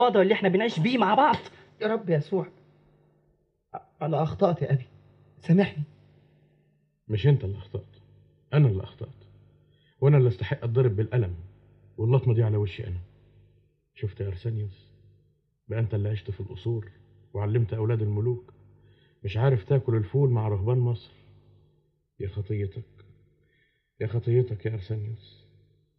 الوضع اللي احنا بنعيش بيه مع بعض. يا رب يسوع، انا اخطأت يا ابي، سامحني. مش انت اللي اخطأت، انا اللي اخطأت، وانا اللي استحق اتضرب بالقلم واللطمه دي على وشي انا. شفت يا ارسانيوس، بقى انت اللي عشت في القصور وعلمت اولاد الملوك، مش عارف تاكل الفول مع رهبان مصر. يا خطيتك، يا خطيتك يا ارسانيوس.